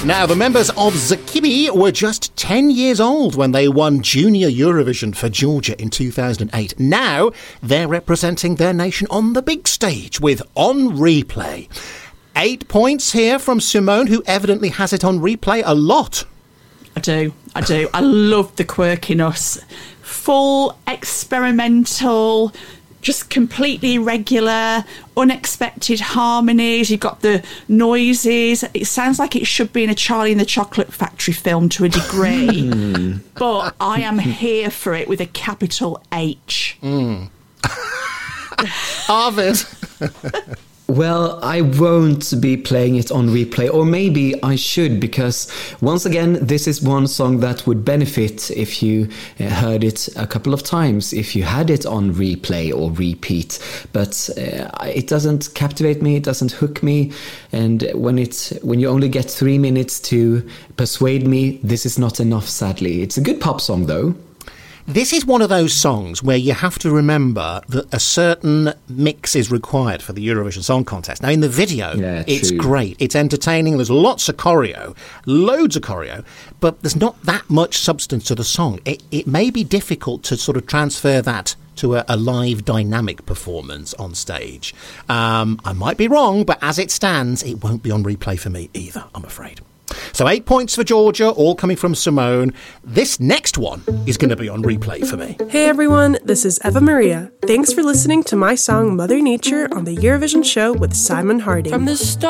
Now, the members of Zakibi were just 10 years old when they won Junior Eurovision for Georgia in 2008. Now, they're representing their nation on the big stage with On Replay. 8 points here from Simone, who evidently has it on replay a lot. I do. I love the quirkiness. Full, experimental, just completely irregular, unexpected harmonies. You've got the noises. It sounds like it should be in a Charlie and the Chocolate Factory film to a degree. But I am here for it with a capital H. Arvid. Well, I won't be playing it on replay, or maybe I should, because once again, this is one song that would benefit if you heard it a couple of times, if you had it on replay or repeat. But it doesn't captivate me, it doesn't hook me, and when you only get 3 minutes to persuade me, this is not enough, sadly. It's a good pop song, though. This is one of those songs where you have to remember that a certain mix is required for the Eurovision Song Contest. Now, in the video, it's great. It's entertaining. There's lots of choreo, loads of choreo, but there's not that much substance to the song. It may be difficult to sort of transfer that to a live dynamic performance on stage. I might be wrong, but as it stands, it won't be on replay for me either, I'm afraid. So 8 points for Georgia, all coming from Simone. This next one is going to be on replay for me. Hey everyone, this is Eva Maria. Thanks for listening to my song Mother Nature on the Eurovision show with Simon Harding. From the start.